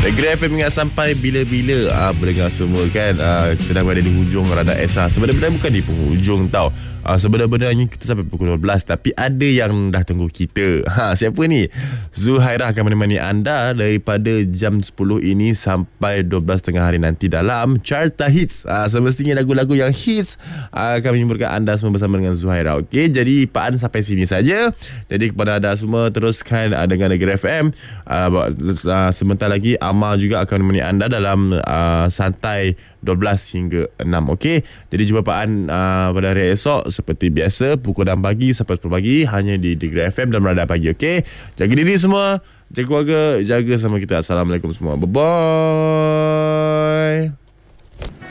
Grab FM ingat sampai bila-bila pendengar semua kan. Kita dah berada di hujung Radar Esa. Sebenarnya bukan di penghujung tau. Sebenarnya kita sampai pukul 12. Tapi ada yang dah tunggu kita. Siapa ni? Zuhairah akan menemani anda daripada jam 10 ini sampai 12 tengah hari nanti dalam Carta Hits. Semestinya lagu-lagu yang hits akan menghiburkan anda semua bersama dengan Zuhairah. Okey, jadi Pak An sampai sini saja. Jadi kepada anda semua, teruskan dengan Negeri FM. Sebentar lagi Amal juga akan menemani anda dalam santai 12 hingga 6. Okey, jadi jumpa Pak An pada hari esok seperti biasa pukul 6 pagi sampai 10 pagi hanya di Negeri FM dan Radar Pagi. Okey, jaga diri semua, jaga keluarga, jaga sama kita. Assalamualaikum semua, bye bye.